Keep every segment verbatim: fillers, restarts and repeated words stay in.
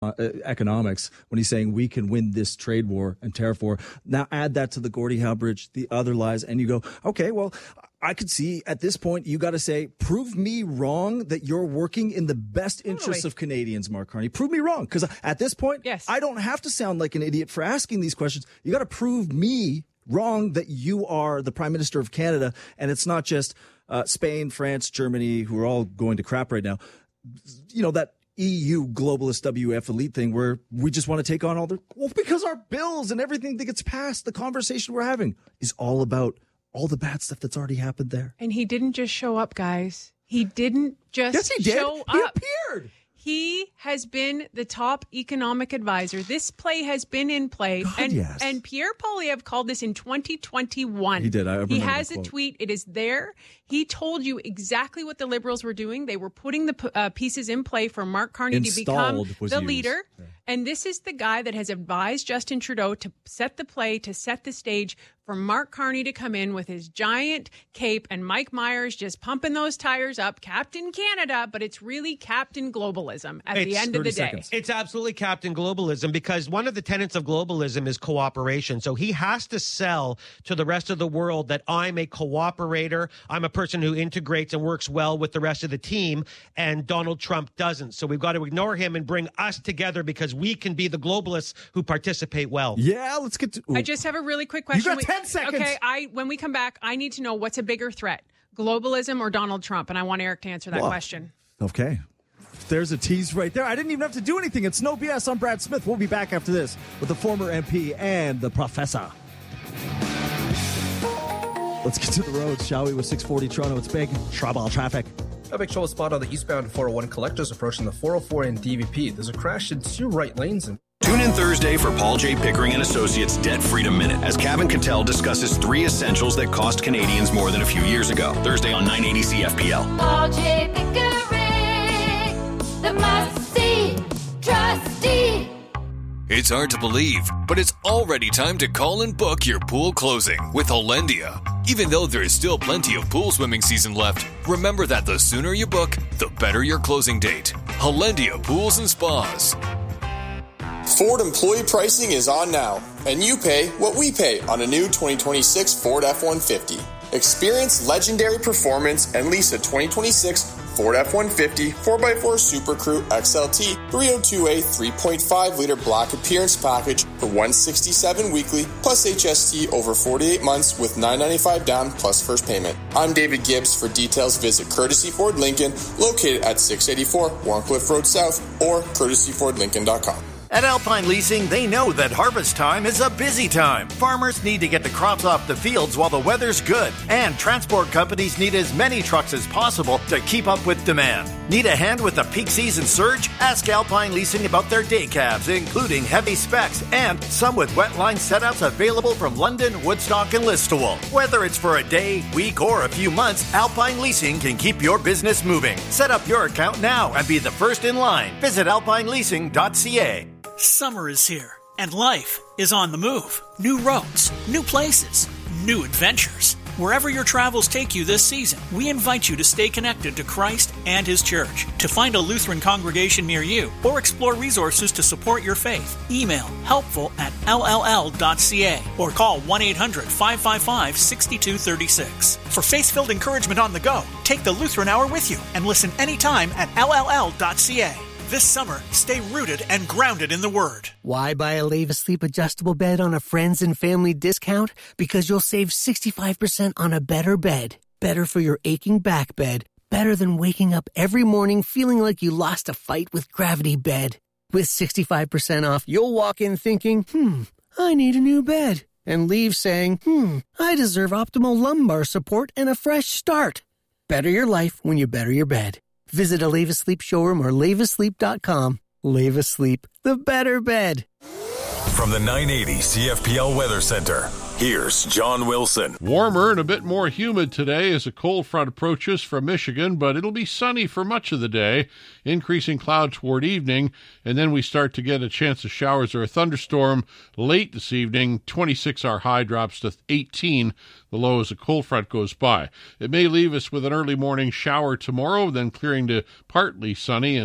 uh, economics when he's saying we can win this trade war and tariff war. Now add that to the Gordie Howe Bridge, the other lies, and you go, okay, well, I could see at this point you got to say, prove me wrong that you're working in the best interests totally. of Canadians, Mark Carney. Prove me wrong, because at this point, yes. I don't have to sound like an idiot for asking these questions. You got to prove me wrong that you are the Prime Minister of Canada, and it's not just uh, Spain, France, Germany, who are all going to crap right now. You know, that E U globalist W F elite thing where we just want to take on all the, well, because our bills and everything that gets passed, the conversation we're having is all about all the bad stuff that's already happened there. And he didn't just show up, guys. He didn't just yes, he did. show He up. appeared. He has been the top economic advisor. This play has been in play. God, and, yes. and Pierre Poilievre called this in twenty twenty-one. He did. I remember He has the a quote. tweet. It is there. He told you exactly what the Liberals were doing. They were putting the uh, pieces in play for Mark Carney Installed to become was the used. leader. Yeah. And this is the guy that has advised Justin Trudeau to set the play, to set the stage for Mark Carney to come in with his giant cape and Mike Myers just pumping those tires up. Captain Canada, but it's really Captain Globalism at It's the end of the day. seconds. It's absolutely Captain Globalism, because one of the tenets of globalism is cooperation. So he has to sell to the rest of the world that I'm a cooperator. I'm a person who integrates and works well with the rest of the team, and Donald Trump doesn't. So we've got to ignore him and bring us together, because we can be the globalists who participate well. Yeah, let's get to... I just have a really quick question. got We- ten seconds. Okay, I when we come back, I need to know what's a bigger threat, globalism or Donald Trump? And I want Eric to answer that Well, question. Okay. There's a tease right there. I didn't even have to do anything. It's No B S. I'm Brad Smith. We'll be back after this with the former M P and the professor. Let's get to the roads, shall we, with six forty Toronto. It's big trouble traffic. A big trouble spot on the eastbound four oh one collectors approaching the four oh four in D V P. There's a crash in two right lanes. And Tune in Thursday for Paul J. Pickering and Associates Debt Freedom Minute as Kevin Cattell discusses three essentials that cost Canadians more than a few years ago. Thursday on nine eighty C F P L. Paul J. Pickering, the must-see trustee. It's hard to believe, but it's already time to call and book your pool closing with Hollandia. Even though there is still plenty of pool swimming season left, remember that the sooner you book, the better your closing date. Hollandia Pools and Spas. Ford employee pricing is on now, and you pay what we pay on a new twenty twenty-six Ford F one fifty. Experience legendary performance and lease a twenty twenty-six Ford F one fifty four by four Super Crew X L T three oh two A three point five liter black appearance package for one hundred sixty-seven dollars weekly plus H S T over forty-eight months with nine hundred ninety-five dollars down plus first payment. I'm David Gibbs. For details, visit Courtesy Ford Lincoln, located at six eighty-four Warncliffe Road South, or courtesy ford lincoln dot com. At Alpine Leasing, they know that harvest time is a busy time. Farmers need to get the crops off the fields while the weather's good. And transport companies need as many trucks as possible to keep up with demand. Need a hand with the peak season surge? Ask Alpine Leasing about their day cabs, including heavy specs and some with wet line setouts available from London, Woodstock, and Listowel. Whether it's for a day, week, or a few months, Alpine Leasing can keep your business moving. Set up your account now and be the first in line. Visit alpine leasing dot c a. Summer is here, and life is on the move. New roads, new places, new adventures. Wherever your travels take you this season, we invite you to stay connected to Christ and His Church. To find a Lutheran congregation near you or explore resources to support your faith, email helpful at l l l dot c a or call one eight hundred five five five six two three six. For faith-filled encouragement on the go, take the Lutheran Hour with you and listen anytime at l l l dot c a. This summer, stay rooted and grounded in the Word. Why buy a Lave Asleep adjustable bed on a friends and family discount? Because you'll save sixty-five percent on a better bed. Better for your aching back bed. Better than waking up every morning feeling like you lost a fight with Gravity Bed. With sixty-five percent off, you'll walk in thinking, hmm, I need a new bed. And leave saying, hmm, I deserve optimal lumbar support and a fresh start. Better your life when you better your bed. Visit a Lave Asleep showroom or lave asleep dot com. Lave Asleep, the better bed. From the nine eighty C F P L Weather Center, here's John Wilson. Warmer and a bit more humid today as a cold front approaches from Michigan, but it'll be sunny for much of the day, increasing cloud toward evening, and then we start to get a chance of showers or a thunderstorm late this evening. twenty-six our high drops to eighteen. The low as a cold front goes by. It may leave us with an early morning shower tomorrow, then clearing to partly sunny and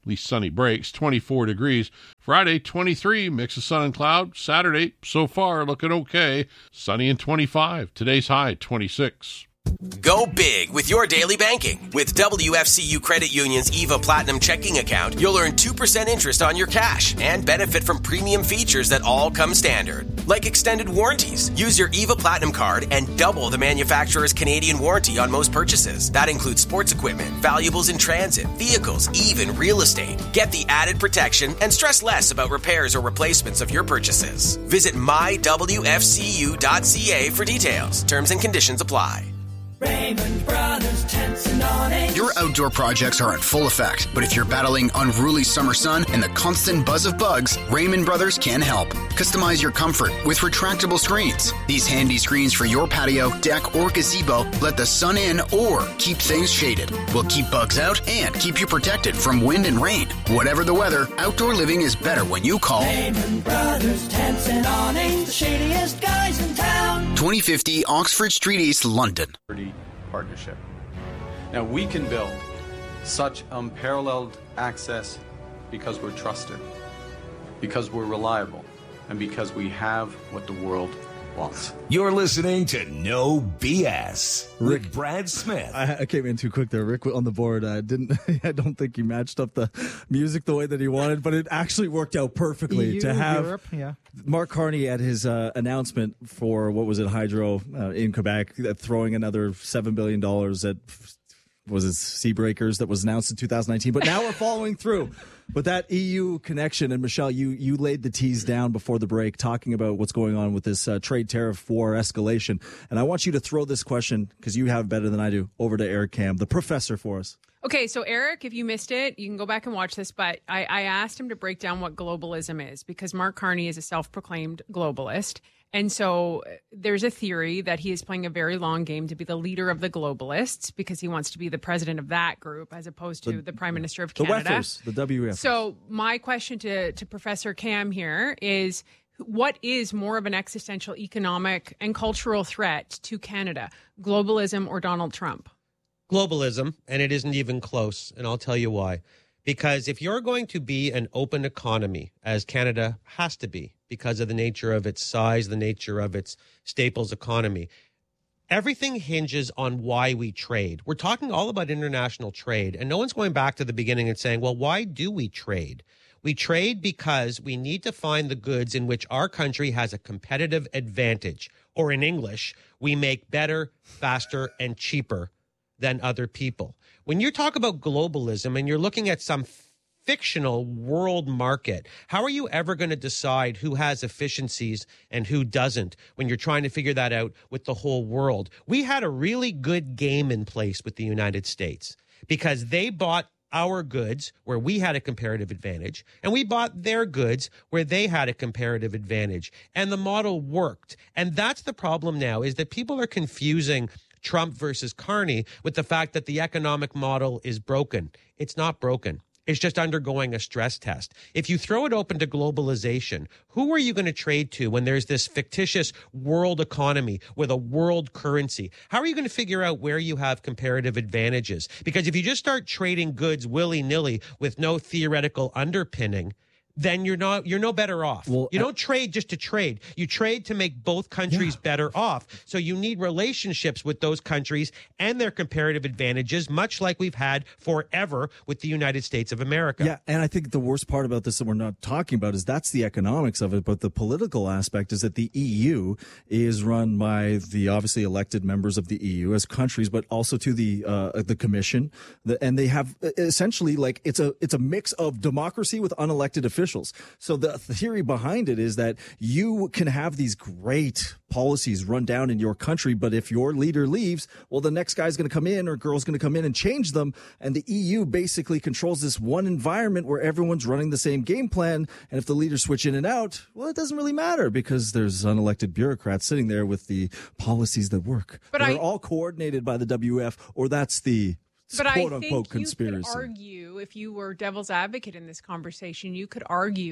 at least sunny breaks, twenty-four degrees. Friday, twenty-three, mix of sun and cloud. Saturday, so far, looking okay, sunny and twenty-five. Today's high, twenty-six. Go big with your daily banking. With W F C U Credit Union's EVA Platinum checking account, you'll earn two percent interest on your cash and benefit from premium features that all come standard, like extended warranties. Use your EVA Platinum card and double the manufacturer's Canadian warranty on most purchases. That includes sports equipment, valuables in transit, vehicles, even real estate. Get the added protection and stress less about repairs or replacements of your purchases. Visit my w f c u dot c a for details. Terms and conditions apply. Raymond Brothers Tents and Awnings. Your outdoor projects are in full effect, but if you're battling unruly summer sun and the constant buzz of bugs, Raymond Brothers can help. Customize your comfort with retractable screens. These handy screens for your patio, deck, or gazebo let the sun in or keep things shaded. Will keep bugs out and keep you protected from wind and rain. Whatever the weather, outdoor living is better when you call Raymond Brothers Tents and Awnings, the shadiest guys in town. twenty fifty Oxford Street East, London. Partnership. Now we can build such unparalleled access because we're trusted, because we're reliable, and because we have what the world wants. You're listening to No B S Rick, with Brad Smith. I, I came in too quick there. Rick on the board. I didn't. I don't think he matched up the music the way that he wanted, but it actually worked out perfectly E U, to have Europe, yeah. Mark Carney at his uh, announcement for what was it, Hydro uh, in Quebec, uh, throwing another seven billion dollars at was it Seabreakers that was announced in two thousand nineteen. But now we're following through. But that E U connection, and Michelle, you you laid the tease down before the break, talking about what's going on with this uh, trade tariff war escalation. And I want you to throw this question, because you have better than I do, over to Eric Kam, the professor, for us. Okay, so Eric, if you missed it, you can go back and watch this, but I, I asked him to break down what globalism is, because Mark Carney is a self-proclaimed globalist. And so there's a theory that he is playing a very long game to be the leader of the globalists, because he wants to be the president of that group as opposed to the, the prime minister of Canada. The W E Fers, the W E Fers. So my question to, to Professor Kam here is, what is more of an existential economic and cultural threat to Canada, globalism or Donald Trump? Globalism, and it isn't even close, and I'll tell you why. Because if you're going to be an open economy, as Canada has to be, because of the nature of its size, the nature of its staples economy, everything hinges on why we trade. We're talking all about international trade, and no one's going back to the beginning and saying, well, why do we trade? We trade because we need to find the goods in which our country has a competitive advantage, or in English, we make better, faster, and cheaper than other people. When you talk about globalism and you're looking at some fictional world market, how are you ever going to decide who has efficiencies and who doesn't when you're trying to figure that out with the whole world? We had a really good game in place with the United States because they bought our goods where we had a comparative advantage, and we bought their goods where they had a comparative advantage. And the model worked. And that's the problem now, is that people are confusing Trump versus Carney with the fact that the economic model is broken. It's not broken. It's just undergoing a stress test. If you throw it open to globalization, who are you going to trade to when there's this fictitious world economy with a world currency? How are you going to figure out where you have comparative advantages? Because if you just start trading goods willy-nilly with no theoretical underpinning, then you're not you're no better off. Well, you don't trade just to trade. You trade to make both countries yeah. better off. So you need relationships with those countries and their comparative advantages, much like we've had forever with the United States of America. Yeah, and I think the worst part about this that we're not talking about is that's the economics of it, but the political aspect is that the E U is run by the obviously elected members of the E U as countries, but also to the uh, the Commission, the, and they have essentially like it's a it's a mix of democracy with unelected officials. So the theory behind it is that you can have these great policies run down in your country, but if your leader leaves, well, the next guy's going to come in or girl's going to come in and change them. And the E U basically controls this one environment where everyone's running the same game plan. And if the leaders switch in and out, well, it doesn't really matter because there's unelected bureaucrats sitting there with the policies that work. But they're I, all coordinated by the W F, or that's the But quote I unquote think conspiracy. You could argue, if you were devil's advocate in this conversation, you could argue,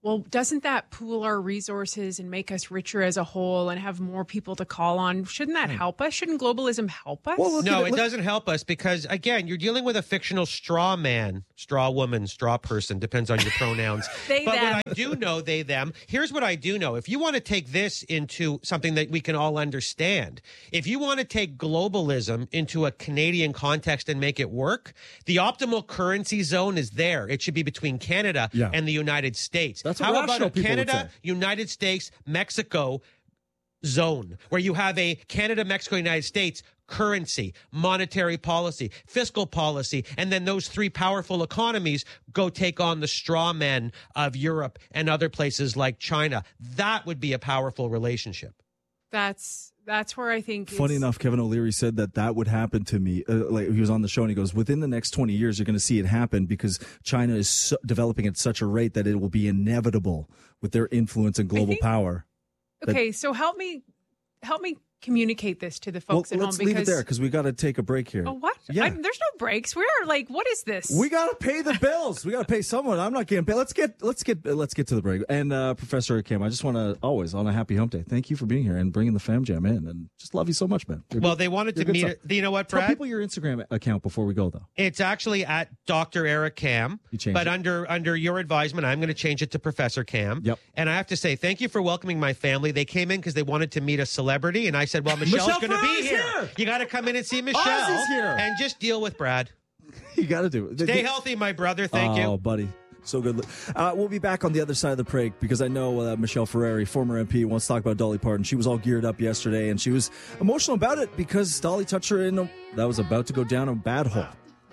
well, doesn't that pool our resources and make us richer as a whole and have more people to call on? Shouldn't that help us? Shouldn't globalism help us? Well, no, it, it doesn't help us because, again, you're dealing with a fictional straw man, straw woman, straw person, depends on your pronouns. They, but them. what I do know, they, them, here's what I do know. If you want to take this into something that we can all understand, if you want to take globalism into a Canadian context and make it work, the optimal currency zone is there. It should be between Canada Yeah. and the United States. That's what How about rational a people would Canada, say. United States, Mexico zone where you have a Canada, Mexico, United States currency, monetary policy, fiscal policy, and then those three powerful economies go take on the straw men of Europe and other places like China. That would be a powerful relationship. That's that's where I think. Funny it's, enough, Kevin O'Leary said that that would happen to me. Uh, like he was on the show and he goes, within the next twenty years, you're going to see it happen because China is so, developing at such a rate that it will be inevitable with their influence and global think- power. that- Okay, so help me, help me communicate this to the folks well, at let's home leave because it there because we got to take a break here. Oh, what? Yeah. I, there's no breaks. We're like, what is this? We got to pay the bills. We got to pay someone. I'm not getting paid. Let's get let's get let's get to the break. And uh, Professor Kim, I just want to always on a happy hump day. Thank you for being here and bringing the Fam Jam in, and just love you so much, man. You're Well, good- they wanted you're to good meet. stuff. You know what, Tell Brad? people your Instagram account before we go, though. It's actually at Doctor Eric Cam, You changed but it. under under your advisement, I'm going to change it to Professor Cam. Yep. And I have to say, thank you for welcoming my family. They came in because they wanted to meet a celebrity, and I said, "Well, Michelle's Michelle going to be Ferrer's here. here. You got to come in and see Michelle Ozzy's here. and just deal with Brad. You got to do it. Stay healthy, my brother. Thank oh, you." buddy. So good. Uh, we'll be back on the other side of the break because I know uh, Michelle Ferreri, former M P, wants to talk about Dolly Parton. She was all geared up yesterday, and she was emotional about it because Dolly touched her in a, that was about to go down a bad hole.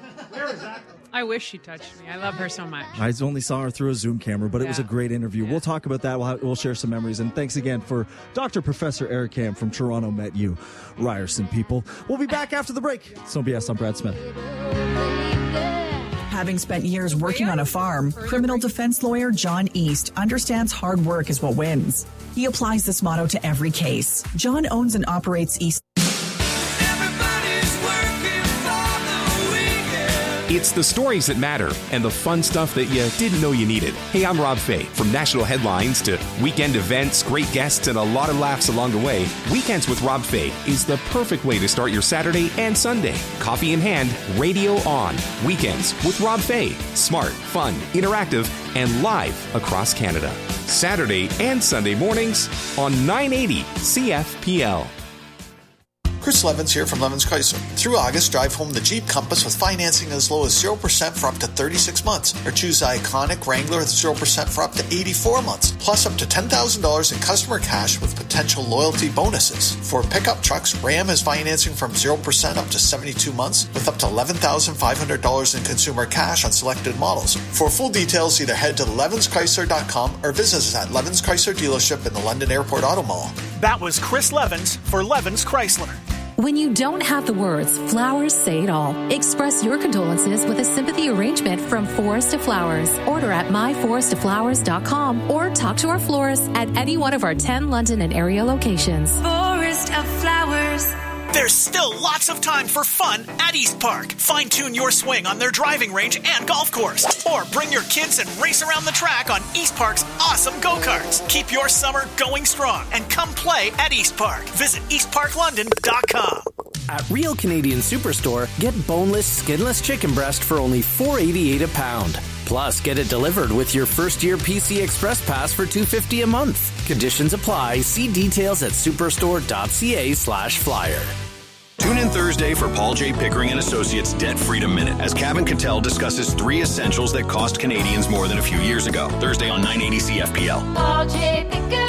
I wish she touched me. I love her so much. I only saw her through a Zoom camera, but it was a Yeah. great interview. We'll talk about that. We'll, have, we'll share some memories. And thanks again for Doctor Professor Eric Cam from Toronto Met You, Ryerson people. We'll be back after the break. It's No B S. I'm Brad Smith. Having spent years working on a farm, criminal defense lawyer John East understands hard work is what wins. He applies this motto to every case. John owns and operates East. It's the stories that matter and the fun stuff that you didn't know you needed. Hey, I'm Rob Fay. From national headlines to weekend events, great guests, and a lot of laughs along the way, Weekends with Rob Fay is the perfect way to start your Saturday and Sunday. Coffee in hand, radio on. Weekends with Rob Fay. Smart, fun, interactive, and live across Canada. Saturday and Sunday mornings on nine eighty C F P L. Chris Levins here from Levins Chrysler. Through August, drive home the Jeep Compass with financing as low as zero percent for up to thirty-six months. Or choose the iconic Wrangler with zero percent for up to eighty-four months. Plus up to ten thousand dollars in customer cash with potential loyalty bonuses. For pickup trucks, Ram has financing from zero percent up to seventy-two months with up to eleven thousand five hundred dollars in consumer cash on selected models. For full details, either head to levins chrysler dot com or visit us at Levins Chrysler dealership in the London Airport Auto Mall. That was Chris Levins for Levins Chrysler. When you don't have the words, flowers say it all. Express your condolences with a sympathy arrangement from Forest to Flowers. Order at my forest to flowers dot com or talk to our florist at any one of our ten London and area locations. Forest of Flowers. There's still lots of time for fun at East Park. Fine-tune your swing on their driving range and golf course. Or bring your kids and race around the track on East Park's awesome go-karts. Keep your summer going strong and come play at East Park. Visit east park london dot com. At Real Canadian Superstore, get boneless, skinless chicken breast for only four dollars and eighty-eight cents a pound. Plus, get it delivered with your first-year P C Express Pass for two dollars and fifty cents a month. Conditions apply. See details at superstore dot c a slash flyer. Tune in Thursday for Paul J. Pickering and Associates Debt Freedom Minute as Kevin Cattell discusses three essentials that cost Canadians more than a few years ago. Thursday on nine eighty C F P L. Paul J.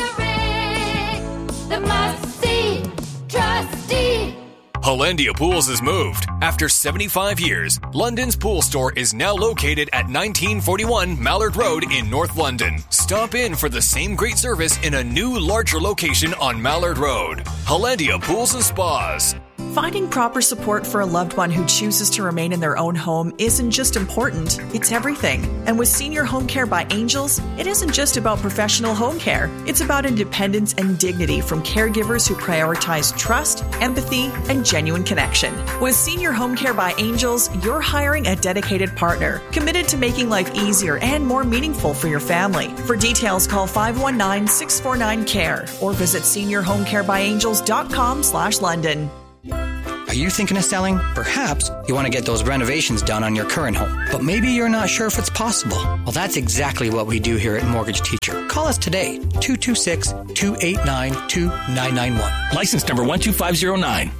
Pickering, the must-see trustee. Hollandia Pools has moved. After seventy-five years, London's pool store is now located at nineteen forty-one Mallard Road in North London. Stop in for the same great service in a new, larger location on Mallard Road. Hollandia Pools and Spas. Finding proper support for a loved one who chooses to remain in their own home isn't just important, it's everything. And with Senior Home Care by Angels, it isn't just about professional home care. It's about independence and dignity from caregivers who prioritize trust, empathy, and genuine connection. With Senior Home Care by Angels, you're hiring a dedicated partner, committed to making life easier and more meaningful for your family. For details, call five one nine, six four nine, C A R E or visit senior home care by angels dot com slash London. Are you thinking of selling? Perhaps you want to get those renovations done on your current home, but maybe you're not sure if it's possible. Well, that's exactly what we do here at Mortgage Teacher. Call us today, two two six, two eight nine, two nine nine one. License number one two five zero nine.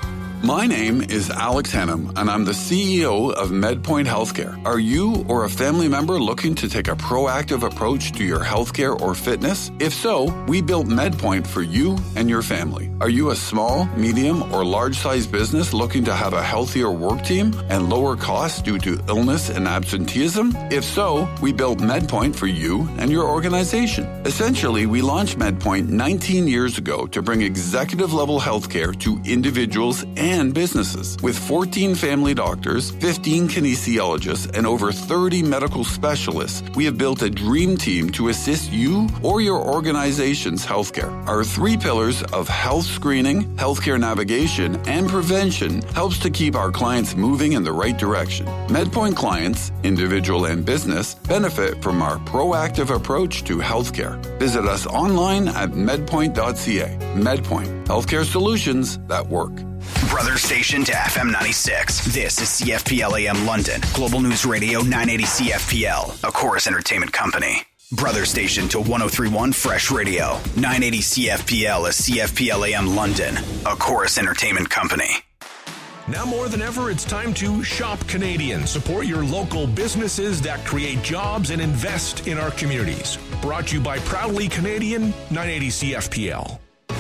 My name is Alex Hennum, and I'm the C E O of MedPoint Healthcare. Are you or a family member looking to take a proactive approach to your healthcare or fitness? If so, we built MedPoint for you and your family. Are you a small, medium, or large-sized business looking to have a healthier work team and lower costs due to illness and absenteeism? If so, we built MedPoint for you and your organization. Essentially, we launched MedPoint nineteen years ago to bring executive-level healthcare to individuals and and businesses. With fourteen family doctors, fifteen kinesiologists, and over thirty medical specialists, we have built a dream team to assist you or your organization's healthcare. Our three pillars of health screening, healthcare navigation, and prevention helps to keep our clients moving in the right direction. MedPoint clients, individual and business, benefit from our proactive approach to healthcare. Visit us online at medpoint dot c a. MedPoint, healthcare solutions that work. Brother station to F M ninety-six. This is C F P L A M London. Global News Radio nine eighty C F P L, a Chorus Entertainment company. Brother station to one oh three point one Fresh Radio. nine eighty C F P L is C F P L A M London, a Chorus Entertainment company. Now more than ever, it's time to shop Canadian. Support your local businesses that create jobs and invest in our communities. Brought to you by Proudly Canadian, nine eighty C F P L.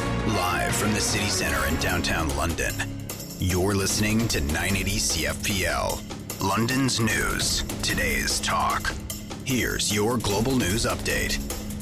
Live from the city center in downtown London, you're listening to nine eighty C F P L, London's news, today's talk. Here's your global news update.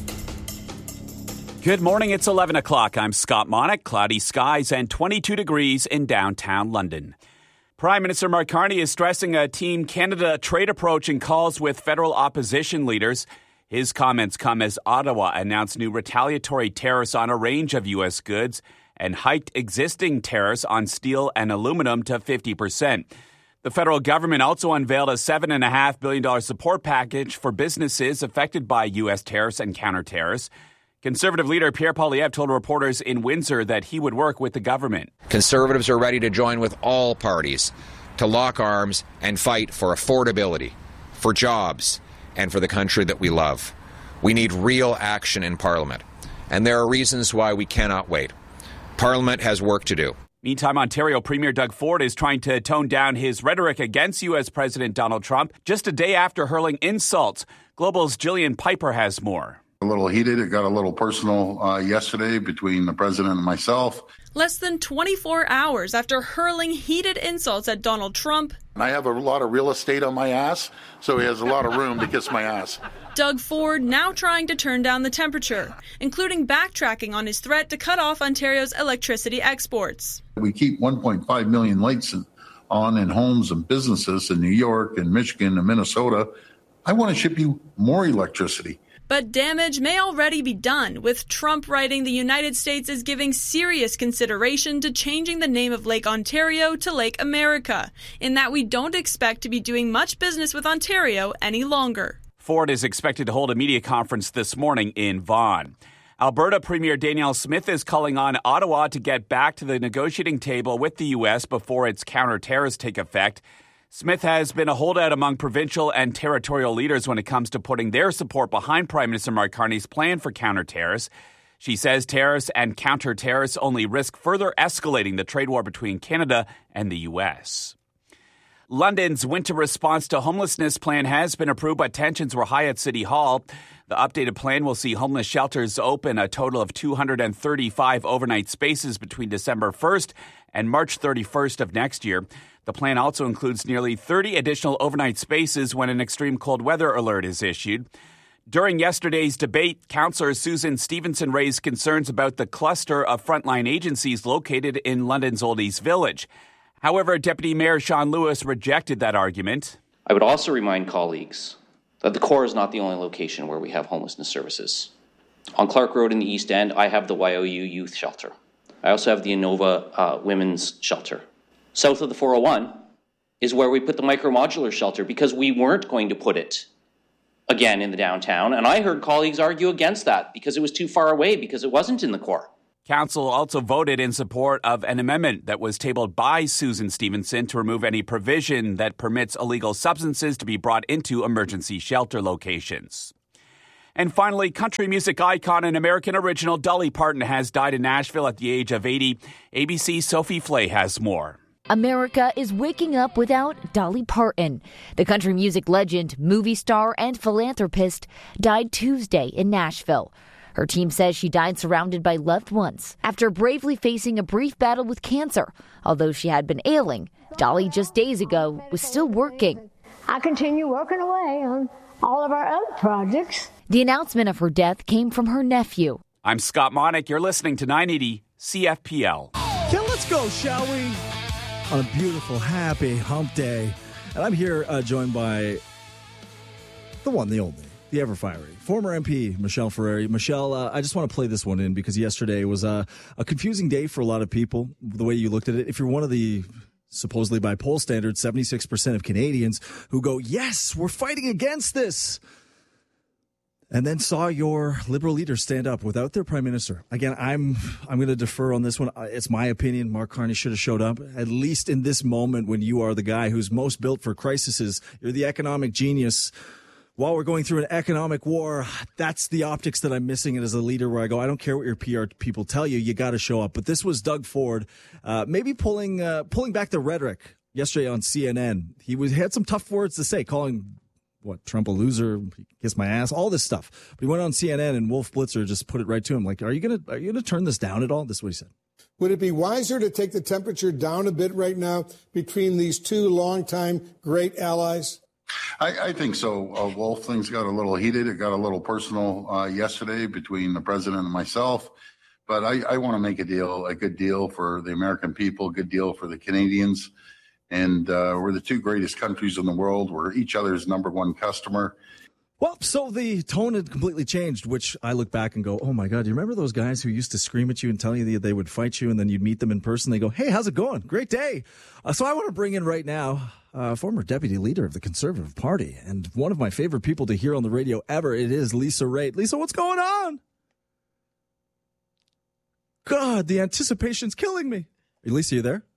Good morning, it's eleven o'clock. I'm Scott Monick. Cloudy skies and twenty-two degrees in downtown London. Prime Minister Mark Carney is stressing a Team Canada trade approach in calls with federal opposition leaders. His comments come as Ottawa announced new retaliatory tariffs on a range of U S goods and hiked existing tariffs on steel and aluminum to fifty percent. The federal government also unveiled a seven point five billion dollars support package for businesses affected by U S tariffs and counter-tariffs. Conservative leader Pierre Poilievre told reporters in Windsor that he would work with the government. Conservatives are ready to join with all parties to lock arms and fight for affordability, for jobs, and for the country that we love. We need real action in Parliament, and there are reasons why we cannot wait. Parliament has work to do. Meantime, Ontario Premier Doug Ford is trying to tone down his rhetoric against U S President Donald Trump just a day after hurling insults. Global's Jillian Piper has more. A little heated. It got a little personal uh, yesterday between the president and myself. Less than twenty-four hours after hurling heated insults at Donald Trump. And I have a lot of real estate on my ass, so he has a lot of room to kiss my ass. Doug Ford now trying to turn down the temperature, including backtracking on his threat to cut off Ontario's electricity exports. We keep one point five million lights on in homes and businesses in New York and Michigan and Minnesota. I want to ship you more electricity. But damage may already be done, with Trump writing the United States is giving serious consideration to changing the name of Lake Ontario to Lake America, in that we don't expect to be doing much business with Ontario any longer. Ford is expected to hold a media conference this morning in Vaughan. Alberta Premier Danielle Smith is calling on Ottawa to get back to the negotiating table with the U S before its counter-tariffs take effect. Smith has been a holdout among provincial and territorial leaders when it comes to putting their support behind Prime Minister Mark Carney's plan for counter-tariffs. She says tariffs and counter-tariffs only risk further escalating the trade war between Canada and the U S. London's winter response to homelessness plan has been approved, but tensions were high at City Hall. The updated plan will see homeless shelters open a total of two hundred thirty-five overnight spaces between December first and March thirty-first of next year. The plan also includes nearly thirty additional overnight spaces when an extreme cold weather alert is issued. During yesterday's debate, Councillor Susan Stevenson raised concerns about the cluster of frontline agencies located in London's Old East Village. However, Deputy Mayor Sean Lewis rejected that argument. I would also remind colleagues that the core is not the only location where we have homelessness services. On Clark Road in the East End, I have the Y O U Youth Shelter. I also have the Inova uh, Women's Shelter. South of the four oh one is where we put the micro-modular shelter because we weren't going to put it again in the downtown. And I heard colleagues argue against that because it was too far away, because it wasn't in the core. Council also voted in support of an amendment that was tabled by Susan Stevenson to remove any provision that permits illegal substances to be brought into emergency shelter locations. And finally, country music icon and American original Dolly Parton has died in Nashville at the age of eighty. A B C's Sophie Flay has more. America is waking up without Dolly Parton. The country music legend, movie star, and philanthropist died Tuesday in Nashville. Her team says she died surrounded by loved ones after bravely facing a brief battle with cancer. Although she had been ailing, Dolly just days ago was still working. I continue working away on all of our other projects. The announcement of her death came from her nephew. I'm Scott Monick. You're listening to nine eighty C F P L. Yeah, let's go, shall we? On a beautiful, happy hump day. And I'm here uh, joined by the one, the only, the ever fiery, former M P, Michelle Ferreri. Michelle, uh, I just want to play this one in because yesterday was uh, a confusing day for a lot of people, the way you looked at it. If you're one of the, supposedly by poll standards, seventy-six percent of Canadians who go, yes, we're fighting against this, and then saw your Liberal leader stand up without their prime minister. Again, I'm I'm going to defer on this one. It's my opinion. Mark Carney should have showed up, at least in this moment when you are the guy who's most built for crises. You're the economic genius. While we're going through an economic war, that's the optics that I'm missing. And as a leader where I go, I don't care what your P R people tell you, you got to show up. But this was Doug Ford, uh, maybe pulling uh, pulling back the rhetoric yesterday on C N N. He was had some tough words to say, calling what, Trump a loser, kiss my ass, all this stuff. But he went on C N N and Wolf Blitzer just put it right to him. Like, are you going to are you going to turn this down at all? This is what he said. Would it be wiser to take the temperature down a bit right now between these two longtime great allies? I, I think so. Uh, Wolf, things got a little heated. It got a little personal uh, yesterday between the president and myself. But I, I want to make a deal, a good deal for the American people, a good deal for the Canadians. And uh, we're the two greatest countries in the world. We're each other's number one customer. Well, so the tone had completely changed, which I look back and go, oh, my God, do you remember those guys who used to scream at you and tell you that they would fight you, and then you'd meet them in person? They go, hey, how's it going? Great day. Uh, so I want to bring in right now uh, former deputy leader of the Conservative Party and one of my favorite people to hear on the radio ever. It is Lisa Raitt. Lisa, what's going on? God, the anticipation's killing me. Lisa, you there?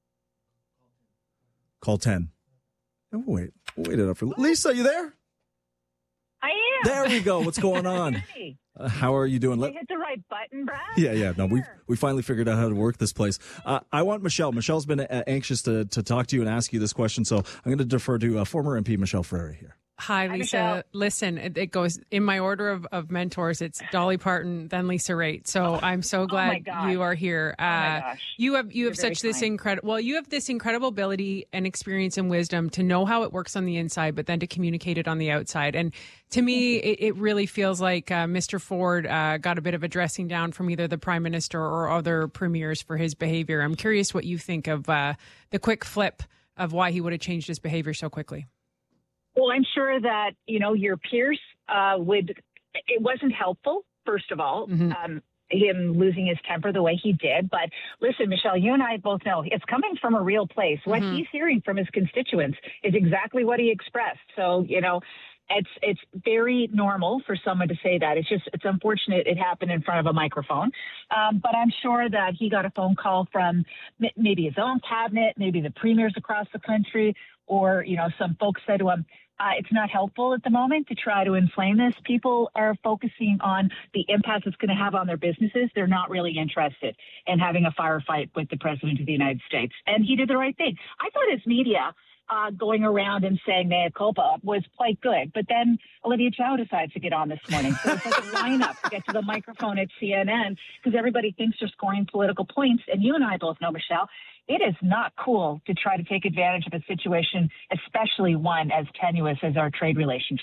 Call ten. Oh, wait, wait it up for Lisa. You there? I am. There we go. What's going on? Uh, how are you doing? Did I hit the right button, Brad? Yeah, yeah. No, we we finally figured out how to work this place. Uh, I want Michelle. Michelle's been uh, anxious to to talk to you and ask you this question, so I'm going to defer to uh, former M P Michelle Ferreri here. Hi, Lisa. Hi, Listen, it, it goes in my order of, of mentors. It's Dolly Parton, then Lisa Raitt. So I'm so glad oh you are here. Uh, oh my gosh. You have you You're have such this kind. incredible. Well, you have this incredible ability and experience and wisdom to know how it works on the inside, but then to communicate it on the outside. And to me, it, it really feels like uh, Mister Ford uh, got a bit of a dressing down from either the Prime Minister or other premiers for his behavior. I'm curious what you think of uh, the quick flip of why he would have changed his behavior so quickly. Well, I'm sure that, you know, your peers uh, would, it wasn't helpful, first of all, mm-hmm. um, him losing his temper the way he did. But listen, Michelle, you and I both know it's coming from a real place. What mm-hmm. he's hearing from his constituents is exactly what he expressed. So, you know, it's it's very normal for someone to say that. It's just, it's unfortunate it happened in front of a microphone. Um, but I'm sure that he got a phone call from m- maybe his own cabinet, maybe the premiers across the country, or, you know, some folks said to him, Uh, it's not helpful at the moment to try to inflame this. People are focusing on the impact it's going to have on their businesses. They're not really interested in having a firefight with the president of the United States. And he did the right thing. I thought his media uh, going around and saying mea culpa was quite good. But then Olivia Chow decides to get on this morning. So it's like a lineup to get to the microphone at C N N because everybody thinks they're scoring political points. And you and I both know, Michelle, it is not cool to try to take advantage of a situation, especially one as tenuous as our trade relationship.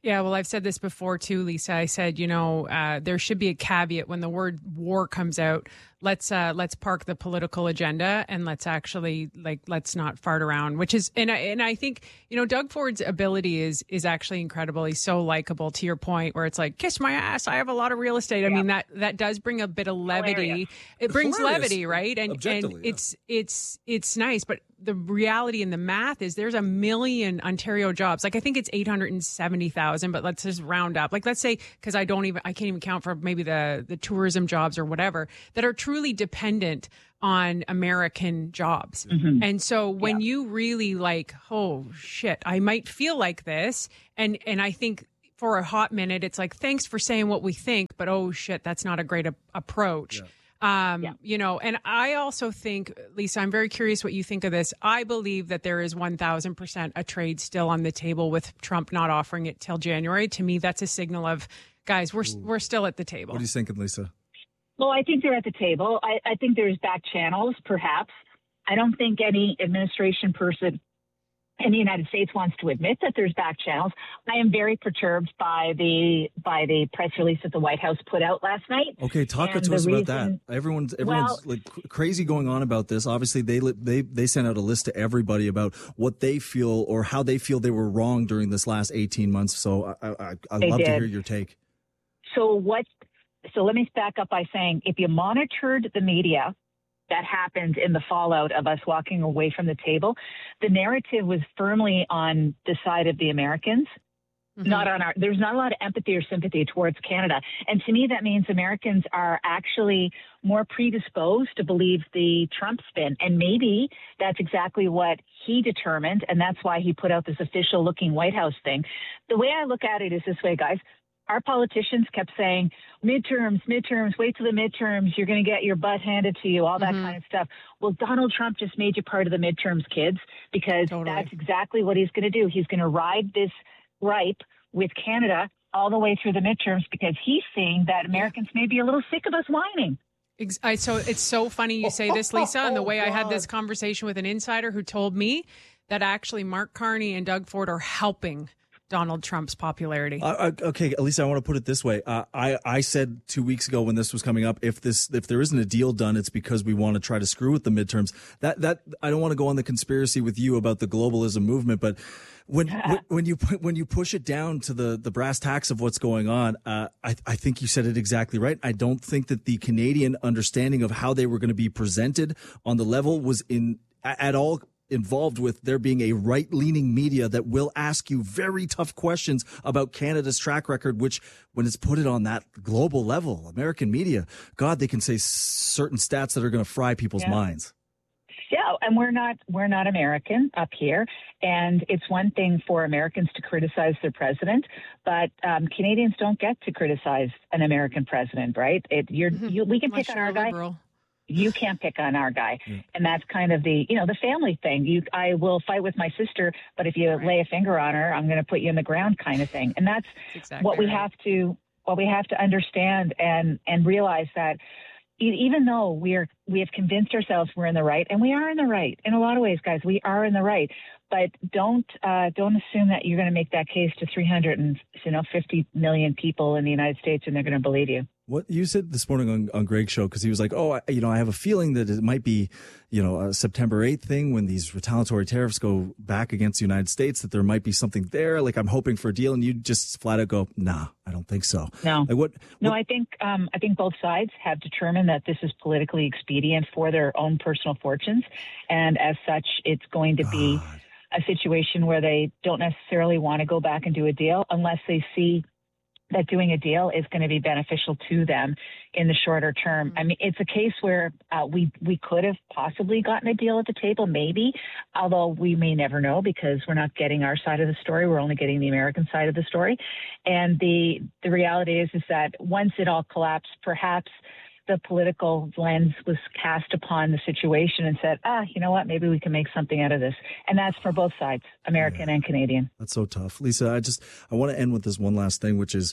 Yeah, well, I've said this before too, Lisa. I said, you know, uh, there should be a caveat when the word war comes out. Let's uh, let's park the political agenda and let's actually like let's not fart around. Which is, and I, and I think, you know, Doug Ford's ability is is actually incredible. He's so likable. To your point, where it's like, kiss my ass. I have a lot of real estate. I yeah. mean, that that does bring a bit of levity. Hilarious. It brings Hilarious. levity, right? And and yeah. it's it's it's nice, but the reality and the math is there's a million Ontario jobs. Like I think it's eight hundred seventy thousand, but let's just round up. Like let's say, because I don't even, I can't even count for maybe the, the tourism jobs or whatever that are truly dependent on American jobs. Mm-hmm. And so when yeah. you really like, oh shit, I might feel like this. And, and I think for a hot minute, it's like, thanks for saying what we think, but oh shit, that's not a great a- approach. Yeah. Um, yeah. You know, and I also think, Lisa, I'm very curious what you think of this. I believe that there is one thousand percent a trade still on the table with Trump not offering it till January. To me, that's a signal of, guys, we're Ooh. we're still at the table. What are you thinking, Lisa? Well, I think they're at the table. I, I think there's back channels, perhaps. I don't think any administration person in the United States wants to admit that there's back channels. I am very perturbed by the by the press release that the White House put out last night. Okay, talk to us about that. Everyone's everyone's well, like crazy going on about this. Obviously, they they they sent out a list to everybody about what they feel or how they feel they were wrong during this last eighteen months. So I, I, I'd love did. to hear your take. So what? So let me back up by saying, if you monitored the media that happened in the fallout of us walking away from the table, the narrative was firmly on the side of the Americans, mm-hmm. not on our, there's not a lot of empathy or sympathy towards Canada. And to me, that means Americans are actually more predisposed to believe the Trump spin. And maybe that's exactly what he determined. And that's why he put out this official looking White House thing. The way I look at it is this way, guys. Our politicians kept saying, midterms, midterms, wait till the midterms, you're going to get your butt handed to you, all that mm-hmm. kind of stuff. Well, Donald Trump just made you part of the midterms, kids, because totally. that's exactly what he's going to do. He's going to ride this gripe with Canada all the way through the midterms because he's seeing that Americans may be a little sick of us whining. I, so it's so funny you say this, Lisa, and the way I had this conversation with an insider who told me that actually Mark Carney and Doug Ford are helping Donald Trump's popularity. Uh, okay, Elisa, I want to put it this way. Uh, I I said two weeks ago when this was coming up, if this if there isn't a deal done, it's because we want to try to screw with the midterms. That that I don't want to go on the conspiracy with you about the globalism movement, but when when, when you when you push it down to the the brass tacks of what's going on, uh, I I think you said it exactly right. I don't think that the Canadian understanding of how they were going to be presented on the level was in at all involved with there being a right-leaning media that will ask you very tough questions about Canada's track record, which when it's put it on that global level, American media, God, they can say certain stats that are going to fry people's yeah. minds. Yeah, and we're not we're not American up here, and it's one thing for Americans to criticize their president, but um, Canadians don't get to criticize an American president, right? It, you're, mm-hmm. you, we can Unless pick on our guy. Liberal. You can't pick on our guy. Mm. And that's kind of the, you know, the family thing. You, I will fight with my sister, but if you right. lay a finger on her, I'm going to put you in the ground kind of thing. And that's exactly what we right. have to, what we have to understand and, and realize that even though we are, we have convinced ourselves we're in the right, and we are in the right in a lot of ways, guys, we are in the right, but don't, uh, don't assume that you're going to make that case to three hundred and, you know, fifty million people in the United States and they're going to believe you. What you said this morning on, on Greg's show, because he was like, oh, I, you know, I have a feeling that it might be, you know, a September eighth thing when these retaliatory tariffs go back against the United States, that there might be something there. Like, I'm hoping for a deal. And you just flat out go, nah, I don't think so. No, like what, what? No, I think um, I think both sides have determined that this is politically expedient for their own personal fortunes. And as such, it's going to God. be a situation where they don't necessarily want to go back and do a deal unless they see that doing a deal is going to be beneficial to them in the shorter term. Mm-hmm. I mean, it's a case where uh, we we could have possibly gotten a deal at the table, maybe, although we may never know because we're not getting our side of the story. We're only getting the American side of the story. And the the reality is, is that once it all collapsed, perhaps the political lens was cast upon the situation and said, ah, you know what, maybe we can make something out of this. And that's for both sides, American yeah. and Canadian. That's so tough. Lisa, I just, I want to end with this one last thing, which is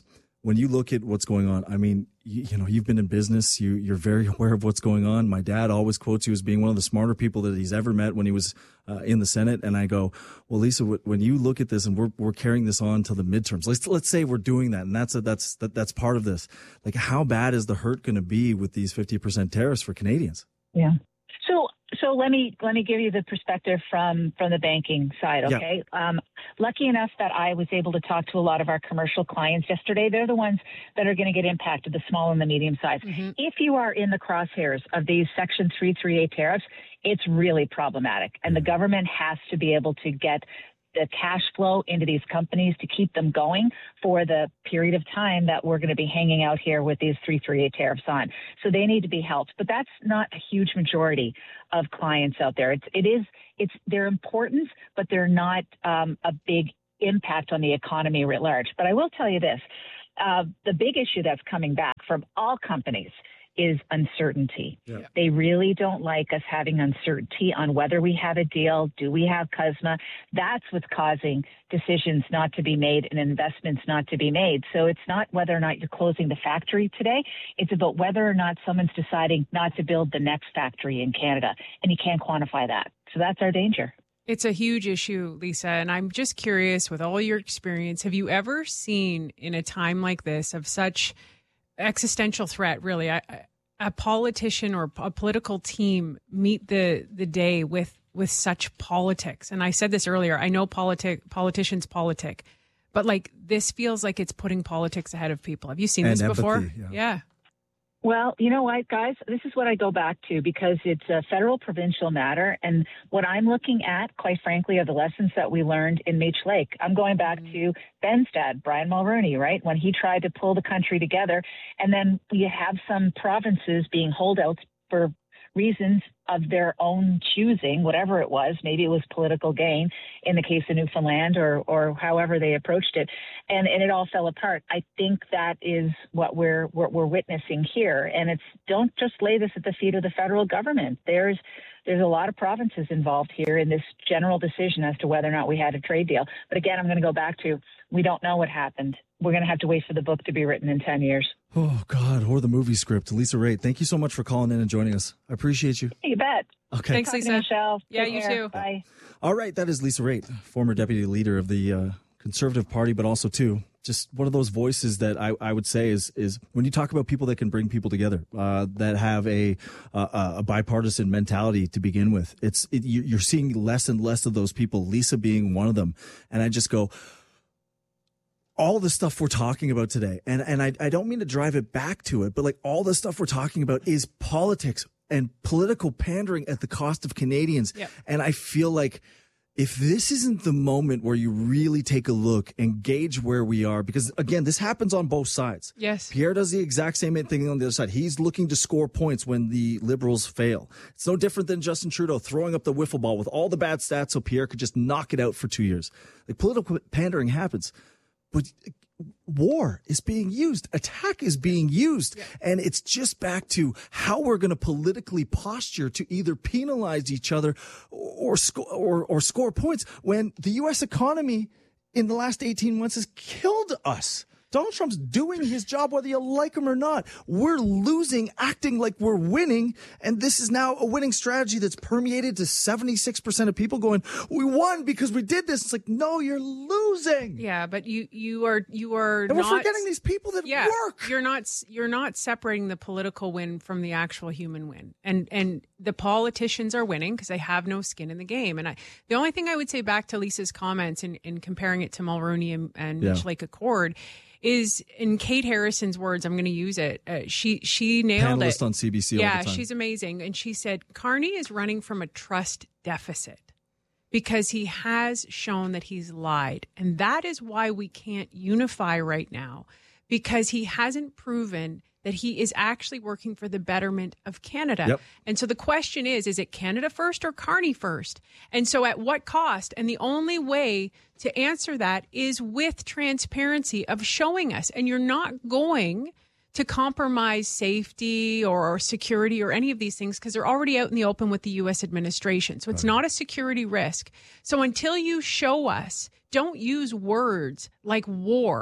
when you look at what's going on, I mean, you, you know, you've been in business. You, you're very aware of what's going on. My dad always quotes you as being one of the smarter people that he's ever met when he was uh, in the Senate. And I go, well, Lisa, when you look at this, and we're we're carrying this on to the midterms. Let's let's say we're doing that, and that's a, that's that, that's part of this. Like, how bad is the hurt going to be with these fifty percent tariffs for Canadians? Yeah. So so let me let me give you the perspective from from the banking side, okay? Yeah. Um, lucky enough that I was able to talk to a lot of our commercial clients yesterday. They're the ones that are going to get impacted, the small and the medium size. Mm-hmm. If you are in the crosshairs of these Section three thirty-eight tariffs, it's really problematic. And the government has to be able to get the cash flow into these companies to keep them going for the period of time that we're going to be hanging out here with these three thirty-eight tariffs on. So they need to be helped. But that's not a huge majority of clients out there. It's, it is, it's, they're important, but they're not um, a big impact on the economy writ large. But I will tell you this, uh, the big issue that's coming back from all companies is uncertainty. Yeah. They really don't like us having uncertainty on whether we have a deal. Do we have C U S M A? That's what's causing decisions not to be made and investments not to be made. So it's not whether or not you're closing the factory today. It's about whether or not someone's deciding not to build the next factory in Canada. And you can't quantify that. So that's our danger. It's a huge issue, Lisa. And I'm just curious, with all your experience, have you ever seen in a time like this of such existential threat, really, a, a politician or a political team meet the the day with with such politics? And I said this earlier, I know politic politicians politic, but like this feels like it's putting politics ahead of people. Have you seen and this empathy, before? Yeah. yeah. Well, you know what, guys? This is what I go back to because it's a federal provincial matter. And what I'm looking at, quite frankly, are the lessons that we learned in Meech Lake. I'm going back to Ben's dad, Brian Mulroney, right? When he tried to pull the country together. And then we have some provinces being holdouts for reasons of their own choosing, whatever it was. Maybe it was political gain in the case of Newfoundland or or however they approached it. And and it all fell apart. I think that is what we're, what we're witnessing here. And it's, don't just lay this at the feet of the federal government. There's There's a lot of provinces involved here in this general decision as to whether or not we had a trade deal. But again, I'm going to go back to, we don't know what happened. We're going to have to wait for the book to be written in ten years. Oh, God, or the movie script. Lisa Raitt, thank you so much for calling in and joining us. I appreciate you. You bet. Okay. Thanks, Lisa. Michelle. Yeah, Take you care. too. Bye. All right, that is Lisa Raitt, former deputy leader of the uh, Conservative Party, but also, too, just one of those voices that I, I would say is is when you talk about people that can bring people together, uh, that have a uh, a bipartisan mentality to begin with. It's it, you're seeing less and less of those people, Lisa being one of them. And I just go, all the stuff we're talking about today, and, and I, I don't mean to drive it back to it, but like all the stuff we're talking about is politics and political pandering at the cost of Canadians. Yep. And I feel like if this isn't the moment where you really take a look and gauge where we are, because again, this happens on both sides. Yes. Pierre does the exact same thing on the other side. He's looking to score points when the Liberals fail. It's no different than Justin Trudeau throwing up the wiffle ball with all the bad stats so Pierre could just knock it out for two years. Like, political pandering happens. But war is being used. Attack is being used. Yeah. And it's just back to how we're going to politically posture to either penalize each other or, sco- or, or score points when the U S economy in the last eighteen months has killed us. Donald Trump's doing his job whether you like him or not. We're losing, acting like we're winning, and this is now a winning strategy that's permeated to seventy-six percent of people going, we won because we did this. It's like, no, you're losing. Yeah, but you you are you are and not, we're forgetting these people that yeah, work. You're not you're not separating the political win from the actual human win. And and the politicians are winning because they have no skin in the game. And I the only thing I would say back to Lisa's comments in, in comparing it to Mulroney and, and Yeah. Meech Lake Accord is, in Kate Harrison's words, I'm going to use it. Uh, she she nailed Panelist it. on C B C all yeah, the time. she's amazing. And she said Carney is running from a trust deficit because he has shown that he's lied. And that is why we can't unify right now, because he hasn't proven that he is actually working for the betterment of Canada. Yep. And so the question is, is it Canada first or Carney first? And so at what cost? And the only way to answer that is with transparency of showing us. And you're not going to compromise safety or security or any of these things because they're already out in the open with the U S administration. So it's not a security risk. So until you show us, don't use words like war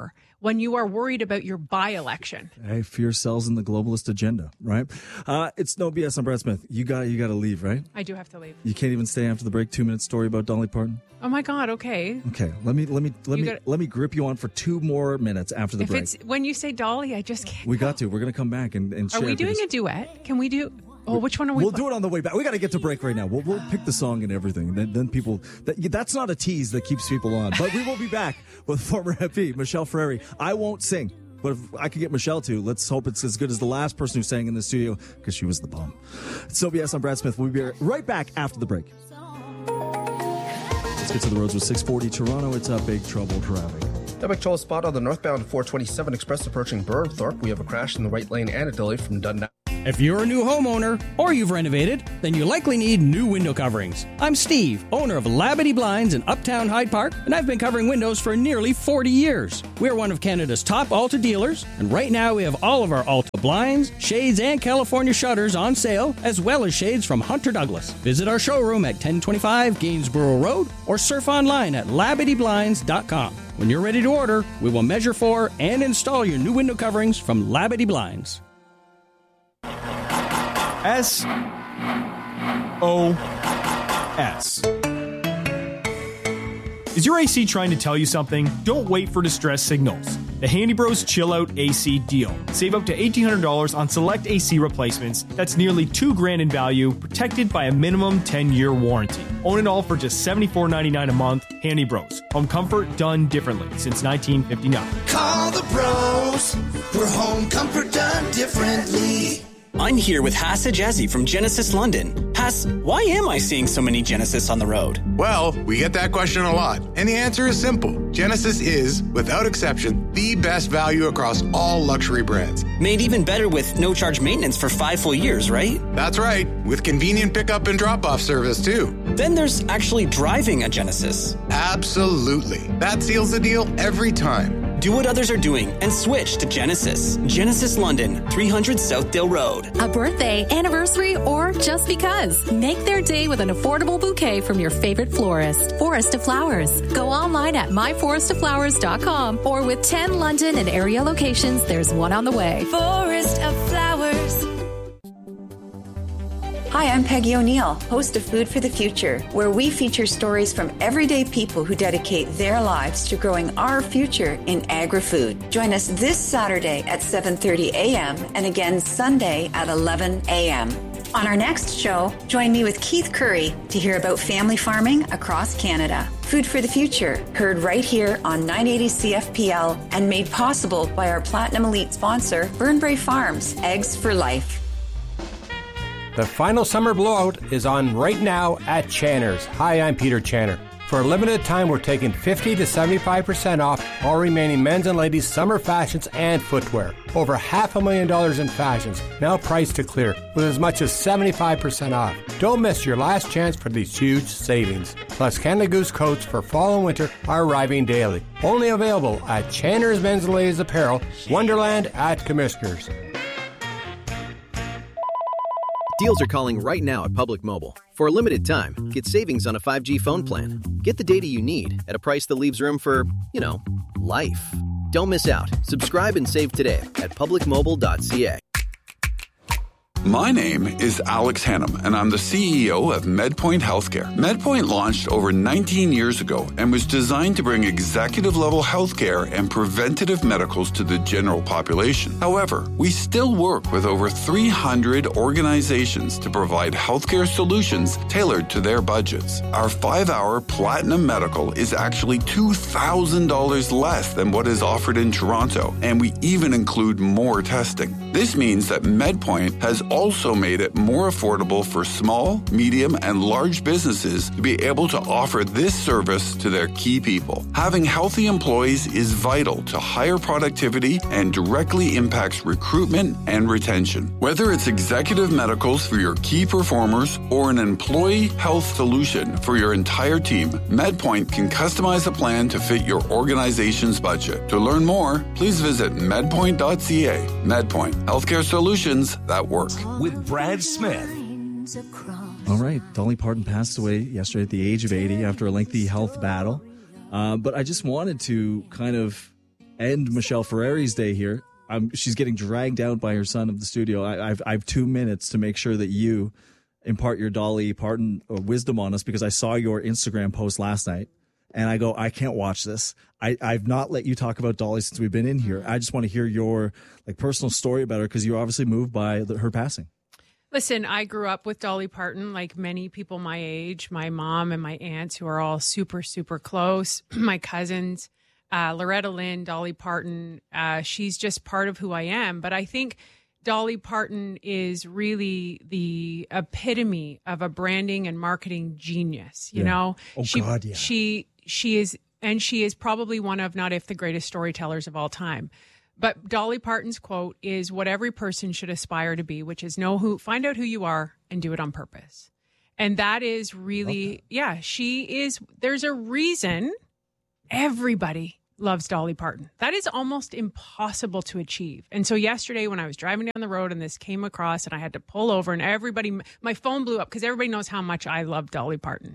when you are worried about your by-election. Hey, fear sells in the globalist agenda, right? Uh, it's no B S. I'm Brad Smith. You got you got to leave, right? I do have to leave. You can't even stay after the break. Two minute story about Dolly Parton. Oh my God! Okay. Okay, let me let me let You me gotta- let me grip you on for two more minutes after the If break. it's when you say Dolly, I just can't. We got to. We're gonna come back and, and Are share we doing because- a duet? Can we do? Oh, which one are we? We'll do it on the way back. We got to get to break right now. We'll, we'll pick the song and everything. Then, then people, that, that's not a tease that keeps people on. But we will be back with former M P Michelle Frary. I won't sing, but if I could get Michelle to, let's hope it's as good as the last person who sang in the studio because she was the bomb. It's O B S. I'm Brad Smith. We'll be right back after the break. Let's get to the roads with six forty Toronto. It's a big trouble traffic. A McCholl spot on the northbound four twenty-seven express approaching Burthorpe. We have a crash in the right lane and a delay from Dundas. If you're a new homeowner or you've renovated, then you likely need new window coverings. I'm Steve, owner of Labadee Blinds in Uptown Hyde Park, and I've been covering windows for nearly forty years. We're one of Canada's top Alta dealers, and right now we have all of our Alta blinds, shades, and California shutters on sale, as well as shades from Hunter Douglas. Visit our showroom at ten twenty-five Gainsborough Road or surf online at labadee blinds dot com. When you're ready to order, we will measure for and install your new window coverings from Labadee Blinds. S O S. Is your A C trying to tell you something? Don't wait for distress signals. The Handy Bros Chill Out A C deal. Save up to eighteen hundred dollars on select A C replacements. That's nearly two grand in value, protected by a minimum ten-year warranty. Own it all for just seventy-four ninety-nine a month. Handy Bros. Home comfort done differently since nineteen fifty-nine. Call the bros for home comfort done differently. I'm here with Haas Ajazi from Genesis London. Haas, why am I seeing so many Genesis on the road? Well, we get that question a lot, and the answer is simple. Genesis is, without exception, the best value across all luxury brands. Made even better with no-charge maintenance for five full years, right? That's right, with convenient pickup and drop-off service, too. Then there's actually driving a Genesis. Absolutely. That seals the deal every time. Do what others are doing and switch to Genesis. Genesis London, three hundred Southdale Road. A birthday, anniversary, or just because. Make their day with an affordable bouquet from your favorite florist. Forest of Flowers. Go online at my forest of flowers dot com or with ten London and area locations, there's one on the way. Forest of Flowers. Hi, I'm Peggy O'Neill, host of Food for the Future, where we feature stories from everyday people who dedicate their lives to growing our future in agri-food. Join us this Saturday at seven thirty a.m. and again Sunday at eleven a.m. On our next show, join me with Keith Curry to hear about family farming across Canada. Food for the Future, heard right here on nine eighty C F P L and made possible by our Platinum Elite sponsor, Burnbrae Farms, Eggs for Life. The final summer blowout is on right now at Channer's. Hi, I'm Peter Channer. For a limited time, we're taking fifty to seventy-five percent off all remaining men's and ladies' summer fashions and footwear. Over half a million dollars in fashions, now priced to clear, with as much as seventy-five percent off. Don't miss your last chance for these huge savings. Plus, Canada Goose coats for fall and winter are arriving daily. Only available at Channer's Men's and Ladies Apparel, Wonderland at Commissioners. Deals are calling right now at Public Mobile. For a limited time, get savings on a five G phone plan. Get the data you need at a price that leaves room for, you know, life. Don't miss out. Subscribe and save today at public mobile dot c a. My name is Alex Hannum, and I'm the C E O of MedPoint Healthcare. MedPoint launched over nineteen years ago and was designed to bring executive-level healthcare and preventative medicals to the general population. However, we still work with over three hundred organizations to provide healthcare solutions tailored to their budgets. Our five-hour Platinum Medical is actually two thousand dollars less than what is offered in Toronto, and we even include more testing. This means that MedPoint has also made it more affordable for small, medium, and large businesses to be able to offer this service to their key people. Having healthy employees is vital to higher productivity and directly impacts recruitment and retention. Whether it's executive medicals for your key performers or an employee health solution for your entire team, MedPoint can customize a plan to fit your organization's budget. To learn more, please visit medpoint dot c a. MedPoint, healthcare solutions that work. With Brad Smith. All right. Dolly Parton passed away yesterday at the age of eighty after a lengthy health battle. Uh, but I just wanted to kind of end Michelle Ferreri's day here. Um, she's getting dragged out by her son of the studio. I, I've, I have two minutes to make sure that you impart your Dolly Parton uh, wisdom on us, because I saw your Instagram post last night and I go, I can't watch this. I, I've not let you talk about Dolly since we've been in here. I just want to hear your like personal story about her, because you're obviously moved by the, her passing. Listen, I grew up with Dolly Parton, like many people my age, my mom and my aunts, who are all super, super close, my cousins, uh, Loretta Lynn, Dolly Parton. Uh, she's just part of who I am. But I think Dolly Parton is really the epitome of a branding and marketing genius. You Yeah. know, Oh, she, God, yeah. she, she is, and she is probably one of, not if the greatest storytellers of all time. But Dolly Parton's quote is what every person should aspire to be, which is know who, find out who you are and do it on purpose. And that is really, that. yeah, she is, there's a reason everybody loves Dolly Parton. That is almost impossible to achieve. And so yesterday when I was driving down the road and this came across and I had to pull over and everybody, my phone blew up because everybody knows how much I love Dolly Parton.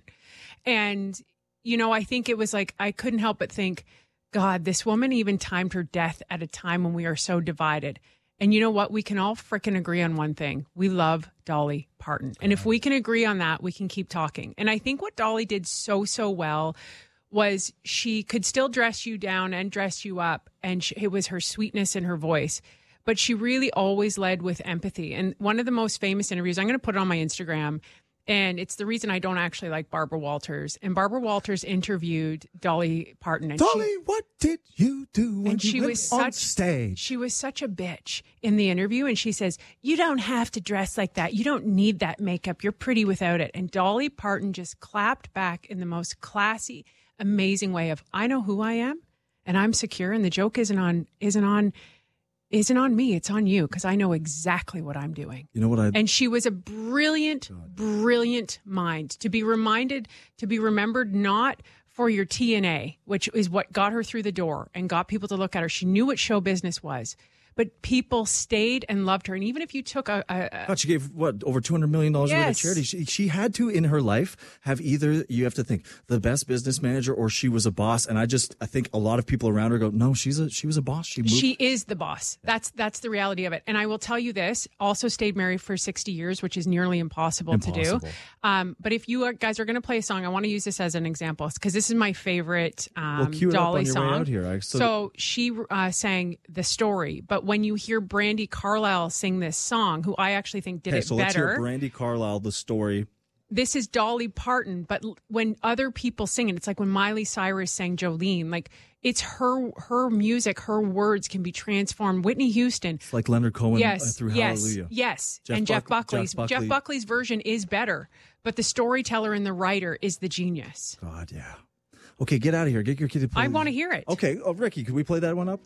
And, you know, I think it was like, I couldn't help but think, God, this woman even timed her death at a time when we are so divided. And you know what? We can all frickin' agree on one thing. We love Dolly Parton. And if we can agree on that, we can keep talking. And I think what Dolly did so, so well was she could still dress you down and dress you up. And she, it was her sweetness in her voice. But she really always led with empathy. And one of the most famous interviews, I'm going to put it on my Instagram, and it's the reason I don't actually like Barbara Walters. And Barbara Walters interviewed Dolly Parton. And Dolly, she, what did you do when and you she went was on such, stage? She was such a bitch in the interview. And she says, you don't have to dress like that. You don't need that makeup. You're pretty without it. And Dolly Parton just clapped back in the most classy, amazing way of, I know who I am and I'm secure. And the joke isn't on, isn't on, isn't on me. It's on you, because I know exactly what I'm doing. You know what I... And she was a brilliant, brilliant mind to be reminded, to be remembered, not for your T N A, which is what got her through the door and got people to look at her. She knew what show business was, but people stayed and loved her. And even if you took a... a, a God, she gave, what, over two hundred million dollars worth of Yes. charity. She, she had to, in her life, have either, you have to think, the best business manager or she was a boss. And I just, I think a lot of people around her go, no, she's a, she was a boss. She moved. She is the boss. That's that's the reality of it. And I will tell you this, also stayed married for sixty years, which is nearly impossible, Impossible. to do. Um, but if you are, guys are going to play a song, I want to use this as an example, because this is my favorite um, Well, cue it up Dolly on your way song. out here. I- so- so she uh, sang The Story. But when you hear Brandi Carlile sing this song, who I actually think did Okay, it so better. let's hear Brandi Carlile, The Story. This is Dolly Parton, but l- when other people sing it, it's like when Miley Cyrus sang Jolene. Like, it's her her music, her words can be transformed. Whitney Houston. It's like Leonard Cohen yes, uh, through yes, Hallelujah. Yes, Jeff and Jeff Buck- Buckley's. Jeff Jeff, Buckley. Buckley's version is better, but the storyteller and the writer is the genius. God, yeah. Okay, get out of here. Get your kid to play. I want to hear it. Okay, oh, Ricky, could we play that one up?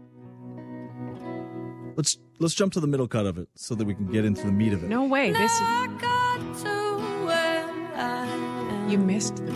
Let's let's jump to the middle cut of it so that we can get into the meat of it. No way. This. You missed the